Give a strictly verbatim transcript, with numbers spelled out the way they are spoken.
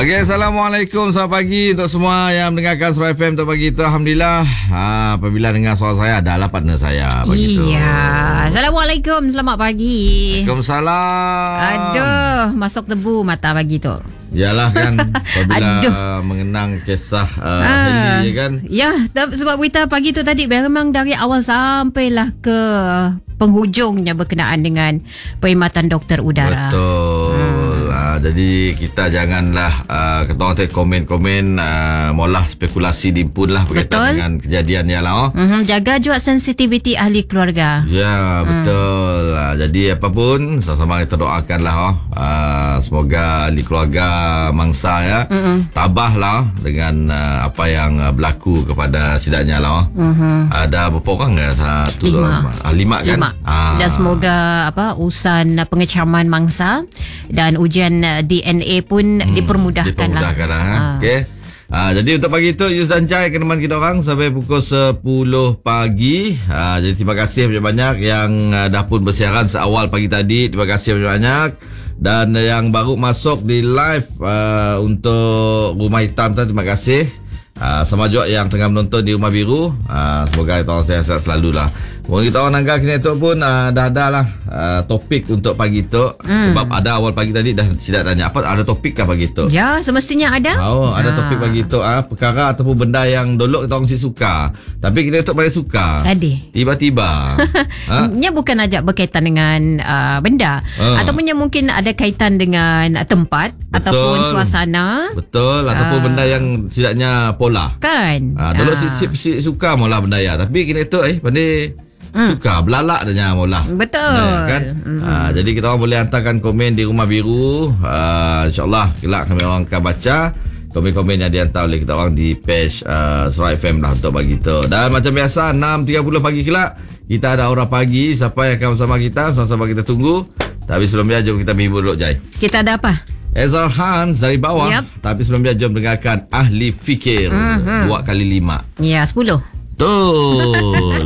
Okey, Assalamualaikum. Selamat pagi untuk semua yang mendengarkan Suara F M untuk pagi itu. Alhamdulillah. Ha, apabila dengar suara saya, adalah partner saya. Begitu. Iya. Assalamualaikum. Selamat pagi. Waalaikumsalam. Aduh, masuk debu mata pagi tu. Yalah kan, apabila uh, mengenang kisah uh, ha. Heli kan. Ya, sebab berita pagi tu tadi memang dari awal sampailah ke penghujungnya berkenaan dengan perkhidmatan doktor udara. Betul. Hmm. Uh, jadi kita janganlah uh, kata orang tu komen-komen uh, maulah spekulasi dimpun lah berkaitan betul. dengan kejadian ni lah. Oh. Mm-hmm. Jaga juga sensitiviti ahli keluarga. Ya, betul. Hmm. Uh, jadi apapun sama-sama kita doakan lah. Oh. Uh, semoga ahli keluarga mangsa ya mm-hmm. tabahlah dengan uh, apa yang uh, berlaku kepada sidaknya lah. Mm-hmm. Ada berapa orang ke? Satu, lima. Dua, ah, lima kan? Lima. Ah. Dan semoga apa urusan uh, pengecaman mangsa dan ujian uh, D N A pun hmm, dipermudahkan, dipermudahkan lah. lah ah. Okey. Ah, jadi untuk pagi itu Yus dan Chai kenaman kita orang sampai pukul sepuluh pagi. Ah, jadi terima kasih banyak-banyak yang uh, dah pun bersiaran seawal pagi tadi. Terima kasih banyak-banyak. Dan yang baru masuk di live uh, untuk Rumah Hitam tu, terima kasih. Uh, sama juga yang tengah menonton di Rumah Biru. Uh, semoga kita orang sihat selalu lah. Mungkin kita orang nangka kini tu pun uh, dah ada lah uh, topik untuk pagi tu. Hmm. Sebab ada awal pagi tadi dah tidak tanya apa ada topik kah pagi tu? Ya, semestinya ada. Oh, ada ha. topik pagi tu. Uh, perkara ataupun benda yang dulu kita orang si suka. Tapi kita tu paling suka. Tadi. Tiba-tiba. ha? Nya bukan aja berkaitan dengan uh, benda. Uh. Ataupun yang mungkin ada kaitan dengan uh, tempat. Betul. Ataupun suasana. Betul. Ataupun uh. benda yang tidaknya pola. Kan. Ha, dulu uh. si, si, si suka mula benda ya. Tapi kita tu eh pandai Hmm. suka belalak dia mula. Betul. Ya, kan? Hmm. Ha, jadi kita orang boleh hantarkan komen di Rumah Biru. Ha, InsyaAllah kelak kami orang akan baca komen-komen yang dihantar oleh kita orang di page uh, Suara F M lah untuk pagi tu. Dan macam biasa enam tiga puluh pagi kelak kita ada Aura Pagi. Siapa yang akan bersama kita, sama-sama kita tunggu. Tapi sebelum dia jom kita menghibur dulu Jai. Kita ada apa? Ezra Hans dari bawah. Yep. Tapi sebelum dia jom dengarkan Ahli Fikir. Mm-hmm. Buat kali lima. Ya, sepuluh. Betul.